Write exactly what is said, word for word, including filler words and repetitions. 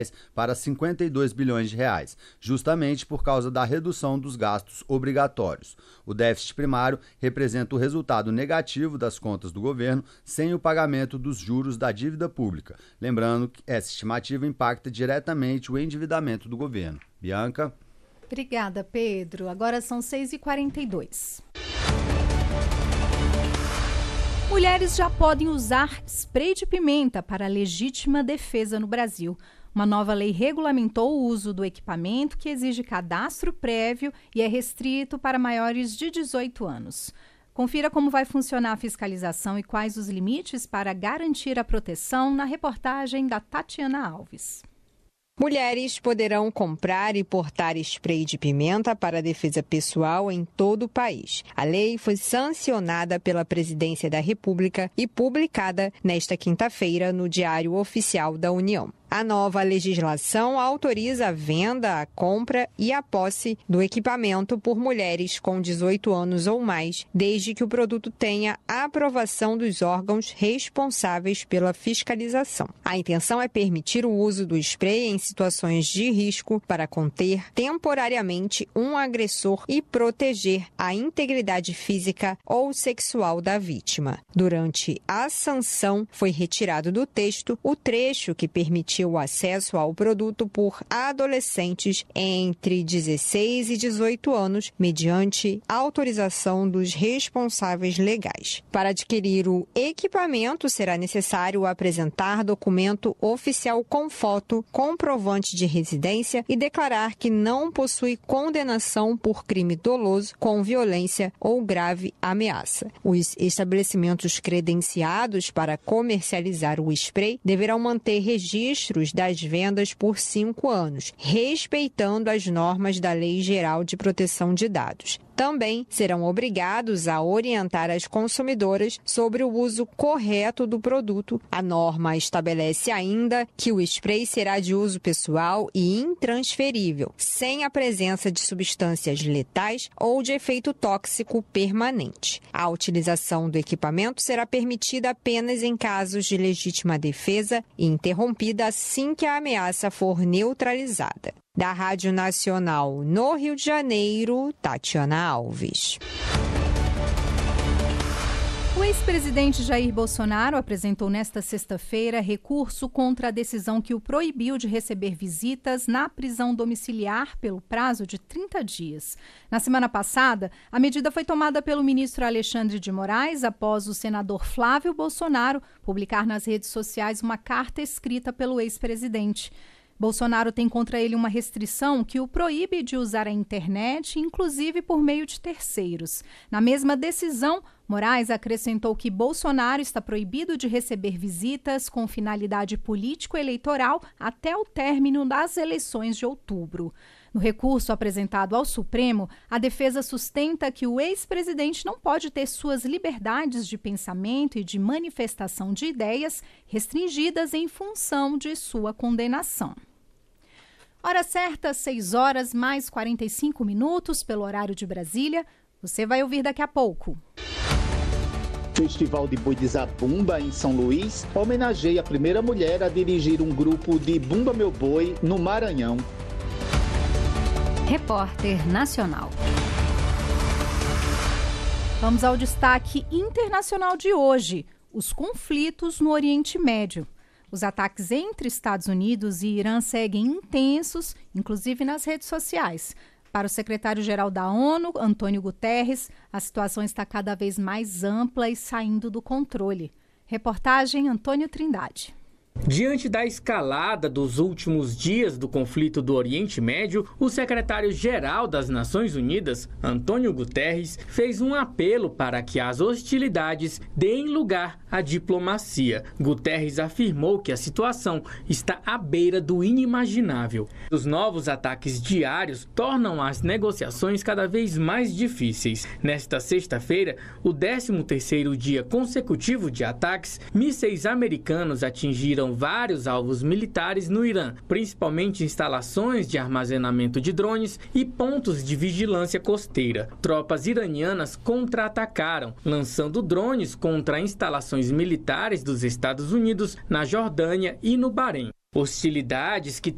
para cinquenta e dois bilhões de reais, justamente por causa da redução dos gastos obrigatórios. O déficit primário representa o resultado negativo das contas do governo sem o pagamento dos juros da dívida pública. Lembrando que essa estimativa impacta diretamente o endividamento do governo. Bianca? Obrigada, Pedro. Agora são seis e quarenta e dois. Mulheres já podem usar spray de pimenta para legítima defesa no Brasil. Uma nova lei regulamentou o uso do equipamento que exige cadastro prévio e é restrito para maiores de dezoito anos. Confira como vai funcionar a fiscalização e quais os limites para garantir a proteção na reportagem da Tatiana Alves. Mulheres poderão comprar e portar spray de pimenta para defesa pessoal em todo o país. A lei foi sancionada pela Presidência da República e publicada nesta quinta-feira no Diário Oficial da União. A nova legislação autoriza a venda, a compra e a posse do equipamento por mulheres com dezoito anos ou mais, desde que o produto tenha a aprovação dos órgãos responsáveis pela fiscalização. A intenção é permitir o uso do spray em situações de risco para conter temporariamente um agressor e proteger a integridade física ou sexual da vítima. Durante a sanção, foi retirado do texto o trecho que permitiu o acesso ao produto por adolescentes entre dezesseis e dezoito anos, mediante autorização dos responsáveis legais. Para adquirir o equipamento, será necessário apresentar documento oficial com foto, comprovante de residência e declarar que não possui condenação por crime doloso com violência ou grave ameaça. Os estabelecimentos credenciados para comercializar o spray deverão manter registro das vendas por cinco anos, respeitando as normas da Lei Geral de Proteção de Dados. Também serão obrigados a orientar as consumidoras sobre o uso correto do produto. A norma estabelece ainda que o spray será de uso pessoal e intransferível, sem a presença de substâncias letais ou de efeito tóxico permanente. A utilização do equipamento será permitida apenas em casos de legítima defesa e interrompida assim que a ameaça for neutralizada. Da Rádio Nacional no Rio de Janeiro, Tatiana Alves. O ex-presidente Jair Bolsonaro apresentou nesta sexta-feira recurso contra a decisão que o proibiu de receber visitas na prisão domiciliar pelo prazo de trinta dias. Na semana passada, a medida foi tomada pelo ministro Alexandre de Moraes após o senador Flávio Bolsonaro publicar nas redes sociais uma carta escrita pelo ex-presidente. Bolsonaro tem contra ele uma restrição que o proíbe de usar a internet, inclusive por meio de terceiros. Na mesma decisão, Moraes acrescentou que Bolsonaro está proibido de receber visitas com finalidade político-eleitoral até o término das eleições de outubro. No recurso apresentado ao Supremo, a defesa sustenta que o ex-presidente não pode ter suas liberdades de pensamento e de manifestação de ideias restringidas em função de sua condenação. Hora certa, seis horas mais quarenta e cinco minutos pelo horário de Brasília. Você vai ouvir daqui a pouco. O Festival de Boi de Zabumba, em São Luís, homenageia a primeira mulher a dirigir um grupo de Bumba Meu Boi no Maranhão. Repórter Nacional. Vamos ao destaque internacional de hoje: os conflitos no Oriente Médio. Os ataques entre Estados Unidos e Irã seguem intensos, inclusive nas redes sociais. Para o secretário-geral da ONU, Antônio Guterres, a situação está cada vez mais ampla e saindo do controle. Reportagem Antônio Trindade. Diante da escalada dos últimos dias do conflito do Oriente Médio, o secretário-geral das Nações Unidas, Antônio Guterres, fez um apelo para que as hostilidades deem lugar à diplomacia. Guterres afirmou que a situação está à beira do inimaginável. Os novos ataques diários tornam as negociações cada vez mais difíceis. Nesta sexta-feira, o décimo terceiro dia consecutivo de ataques, mísseis americanos atingiram vários alvos militares no Irã, principalmente instalações de armazenamento de drones e pontos de vigilância costeira. Tropas iranianas contra-atacaram, lançando drones contra instalações militares dos Estados Unidos na Jordânia e no Bahrein. Hostilidades que